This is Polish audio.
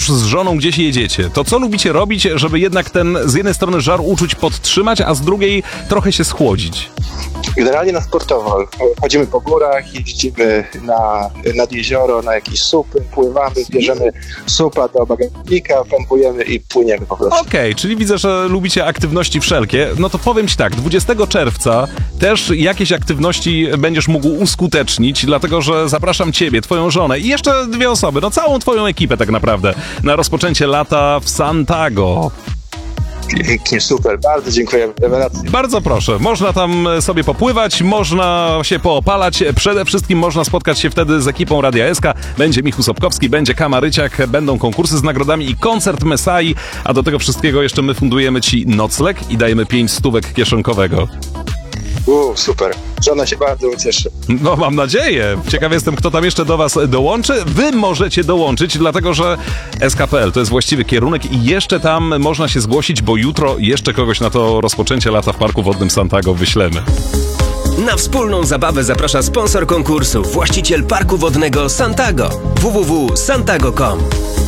już z żoną gdzieś jedziecie, to co lubicie robić, żeby jednak ten z jednej strony żar uczuć podtrzymać, a z drugiej trochę się schłodzić? Generalnie na sportowo. Chodzimy po górach, jeździmy nad jezioro, na jakieś supy, pływamy, bierzemy supa do bagażnika, pompujemy i płyniemy po prostu. Okej, czyli widzę, że lubicie aktywności wszelkie. No to powiem ci tak, 20 czerwca też jakieś aktywności będziesz mógł uskutecznić, dlatego że zapraszam ciebie, twoją żonę i jeszcze 2 osoby, no całą twoją ekipę tak naprawdę, na rozpoczęcie lata w Santago. Pięknie, super, bardzo dziękuję, rewelacja. Bardzo proszę, można tam sobie popływać, można się poopalać, przede wszystkim można spotkać się wtedy z ekipą Radia SK, będzie Michał Sobkowski, będzie Kamaryciak, będą konkursy z nagrodami i koncert Mesai, a do tego wszystkiego jeszcze my fundujemy ci nocleg i dajemy 5 stówek kieszonkowego. Super. Żona się bardzo ucieszy. No mam nadzieję. Ciekaw jestem, kto tam jeszcze do was dołączy. Wy możecie dołączyć, dlatego że SK.pl to jest właściwy kierunek i jeszcze tam można się zgłosić, bo jutro jeszcze kogoś na to rozpoczęcie lata w Parku Wodnym Santago wyślemy. Na wspólną zabawę zaprasza sponsor konkursu, właściciel Parku Wodnego Santago. www.santago.com